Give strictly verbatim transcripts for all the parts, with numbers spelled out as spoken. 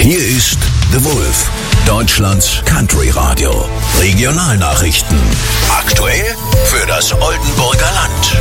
Hier ist The Wolf, Deutschlands Country Radio. Regionalnachrichten. Aktuell für das Oldenburger Land.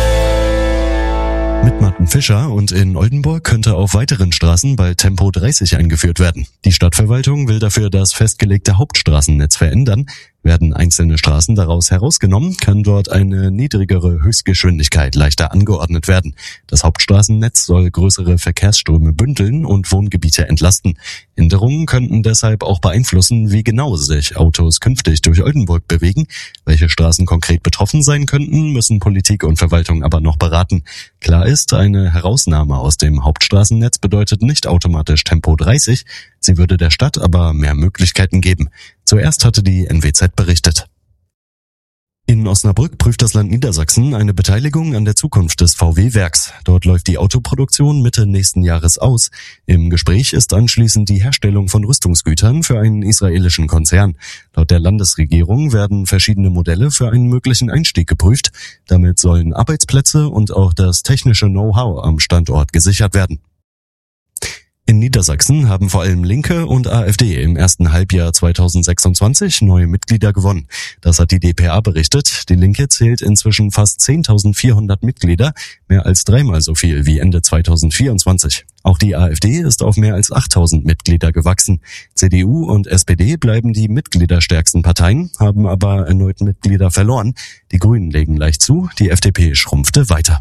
Mit Martin Fischer und in Oldenburg könnte auf weiteren Straßen bald Tempo dreißig eingeführt werden. Die Stadtverwaltung will dafür das festgelegte Hauptstraßennetz verändern. Werden einzelne Straßen daraus herausgenommen, kann dort eine niedrigere Höchstgeschwindigkeit leichter angeordnet werden. Das Hauptstraßennetz soll größere Verkehrsströme bündeln und Wohngebiete entlasten. Änderungen könnten deshalb auch beeinflussen, wie genau sich Autos künftig durch Oldenburg bewegen. Welche Straßen konkret betroffen sein könnten, müssen Politik und Verwaltung aber noch beraten. Klar ist, eine Herausnahme aus dem Hauptstraßennetz bedeutet nicht automatisch Tempo dreißig. Sie würde der Stadt aber mehr Möglichkeiten geben. Zuerst hatte die N W Z berichtet. In Osnabrück prüft das Land Niedersachsen eine Beteiligung an der Zukunft des V W-Werks. Dort läuft die Autoproduktion Mitte nächsten Jahres aus. Im Gespräch ist anschließend die Herstellung von Rüstungsgütern für einen israelischen Konzern. Laut der Landesregierung werden verschiedene Modelle für einen möglichen Einstieg geprüft. Damit sollen Arbeitsplätze und auch das technische Know-how am Standort gesichert werden. In Niedersachsen haben vor allem Linke und AfD im ersten Halbjahr zweitausendsechsundzwanzig neue Mitglieder gewonnen. Das hat die d p a berichtet. Die Linke zählt inzwischen fast zehntausendvierhundert Mitglieder, mehr als dreimal so viel wie Ende zweitausendvierundzwanzig. Auch die AfD ist auf mehr als achttausend Mitglieder gewachsen. C D U und S P D bleiben die mitgliederstärksten Parteien, haben aber erneut Mitglieder verloren. Die Grünen legen leicht zu, die F D P schrumpfte weiter.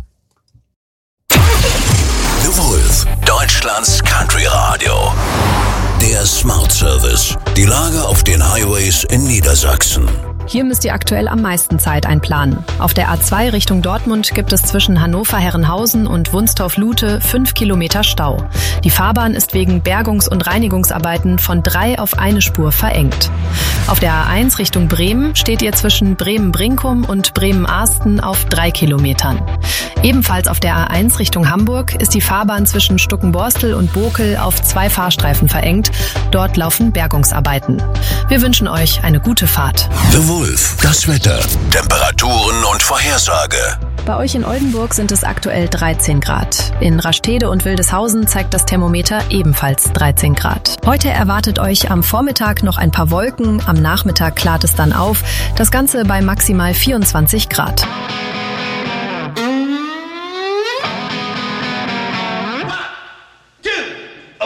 The Wolf, Deutschlands Country Radio. Der Smart Service. Die Lage auf den Highways in Niedersachsen. Hier müsst ihr aktuell am meisten Zeit einplanen. Auf der A zwei Richtung Dortmund gibt es zwischen Hannover-Herrenhausen und Wunstorf-Lute fünf Kilometer Stau. Die Fahrbahn ist wegen Bergungs- und Reinigungsarbeiten von drei auf eine Spur verengt. Auf der A eins Richtung Bremen steht ihr zwischen Bremen-Brinkum und Bremen-Ahsten auf drei Kilometern. Ebenfalls auf der A eins Richtung Hamburg ist die Fahrbahn zwischen Stuckenborstel und Bokel auf zwei Fahrstreifen verengt. Dort laufen Bergungsarbeiten. Wir wünschen euch eine gute Fahrt. The Wolf, das Wetter, Temperaturen und Vorhersage. Bei euch in Oldenburg sind es aktuell dreizehn Grad. In Rastede und Wildeshausen zeigt das Thermometer ebenfalls dreizehn Grad. Heute erwartet euch am Vormittag noch ein paar Wolken, am Nachmittag klart es dann auf. Das Ganze bei maximal vierundzwanzig Grad.